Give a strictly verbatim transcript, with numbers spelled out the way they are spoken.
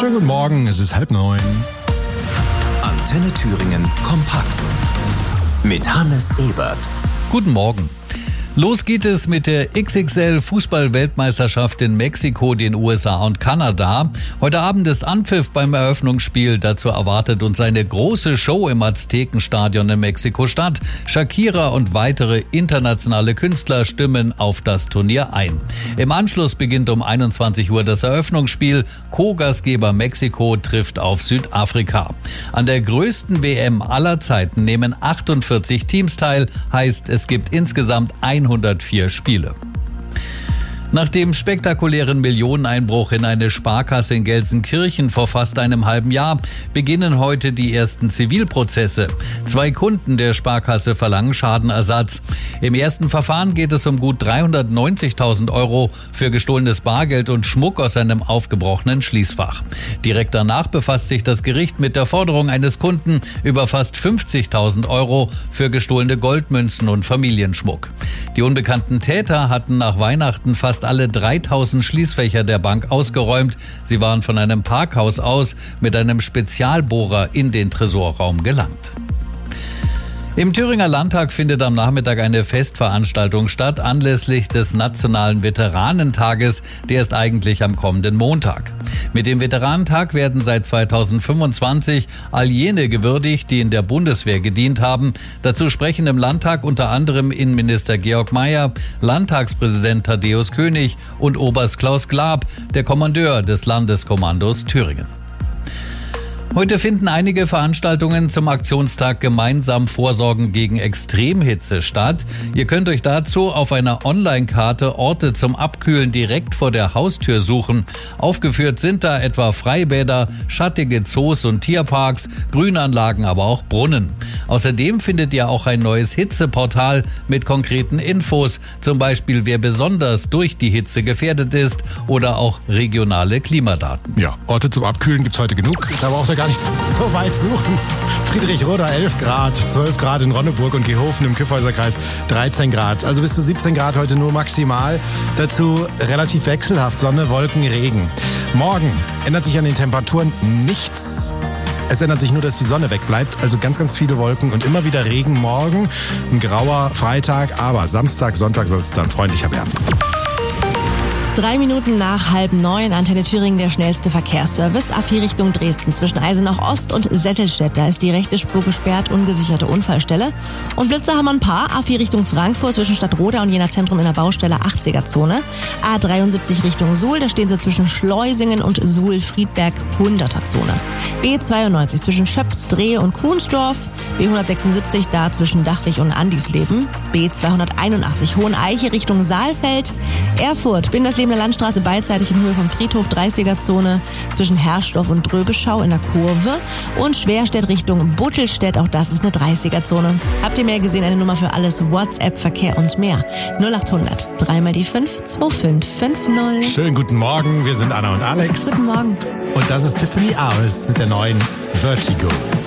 Schönen guten Morgen, es ist halb neun. Antenne Thüringen kompakt mit Hannes Ebert. Guten Morgen. Los geht es mit der X X L-Fußball-Weltmeisterschaft in Mexiko, den U S A und Kanada. Heute Abend ist Anpfiff beim Eröffnungsspiel. Dazu erwartet uns eine große Show im Aztekenstadion in Mexiko-Stadt. Shakira und weitere internationale Künstler stimmen auf das Turnier ein. Im Anschluss beginnt um einundzwanzig Uhr das Eröffnungsspiel. Co-Gastgeber Mexiko trifft auf Südafrika. An der größten W M aller Zeiten nehmen achtundvierzig Teams teil. Heißt, es gibt insgesamt hundertvier Spiele. Nach dem spektakulären Millioneneinbruch in eine Sparkasse in Gelsenkirchen vor fast einem halben Jahr beginnen heute die ersten Zivilprozesse. Zwei Kunden der Sparkasse verlangen Schadenersatz. Im ersten Verfahren geht es um gut dreihundertneunzigtausend Euro für gestohlenes Bargeld und Schmuck aus einem aufgebrochenen Schließfach. Direkt danach befasst sich das Gericht mit der Forderung eines Kunden über fast fünfzigtausend Euro für gestohlene Goldmünzen und Familienschmuck. Die unbekannten Täter hatten nach Weihnachten fast alle dreitausend Schließfächer der Bank ausgeräumt. Sie waren von einem Parkhaus aus mit einem Spezialbohrer in den Tresorraum gelangt. Im Thüringer Landtag findet am Nachmittag eine Festveranstaltung statt, anlässlich des Nationalen Veteranentages. Der ist eigentlich am kommenden Montag. Mit dem Veteranentag werden seit zweitausendfünfundzwanzig all jene gewürdigt, die in der Bundeswehr gedient haben. Dazu sprechen im Landtag unter anderem Innenminister Georg Mayer, Landtagspräsident Thaddäus König und Oberst Klaus Glab, der Kommandeur des Landeskommandos Thüringen. Heute finden einige Veranstaltungen zum Aktionstag Gemeinsam Vorsorgen gegen Extremhitze statt. Ihr könnt euch dazu auf einer Online-Karte Orte zum Abkühlen direkt vor der Haustür suchen. Aufgeführt sind da etwa Freibäder, schattige Zoos und Tierparks, Grünanlagen, aber auch Brunnen. Außerdem findet ihr auch ein neues Hitzeportal mit konkreten Infos, zum Beispiel wer besonders durch die Hitze gefährdet ist oder auch regionale Klimadaten. Ja, Orte zum Abkühlen gibt's heute genug. Da braucht ihr gar nicht so weit suchen. Friedrichroda elf Grad, zwölf Grad in Ronneburg und Gehofen im Kyffhäuserkreis dreizehn Grad. Also bis zu siebzehn Grad heute nur maximal. Dazu relativ wechselhaft Sonne, Wolken, Regen. Morgen ändert sich an den Temperaturen nichts. Es ändert sich nur, dass die Sonne wegbleibt. Also ganz, ganz viele Wolken und immer wieder Regen morgen. Ein grauer Freitag, aber Samstag, Sonntag soll es dann freundlicher werden. Drei Minuten nach halb neun, Antenne Thüringen, der schnellste Verkehrsservice. A vier Richtung Dresden zwischen Eisenach Ost und Settelstedt. Da ist die rechte Spur gesperrt, ungesicherte Unfallstelle. Und Blitzer haben wir ein paar. A vier Richtung Frankfurt zwischen Stadtroda und Jena Zentrum in der Baustelle achtziger-Zone. A dreiundsiebzig Richtung Suhl, da stehen sie zwischen Schleusingen und Suhl-Friedberg hunderter-Zone. B zweiundneunzig zwischen Schöps, Drehe und Kuhnsdorf. B hundertsechsundsiebzig da zwischen Dachwig und Andisleben. B zweihunderteinundachtzig Hoheneiche Richtung Saalfeld. Erfurt, Bindersleben der Landstraße beidseitig in Höhe vom Friedhof dreißiger-Zone zwischen Herrsdorf und Dröbeschau in der Kurve. Und Schwerstedt Richtung Buttelstedt, auch das ist eine dreißiger-Zone. Habt ihr mehr gesehen? Eine Nummer für alles, WhatsApp, Verkehr und mehr. null achthundert, dreimal die fünf, zwei fünf fünf null. Schönen guten Morgen, wir sind Anna und Alex. Guten Morgen. Und das ist Tiffany Aris mit der neuen Vertigo.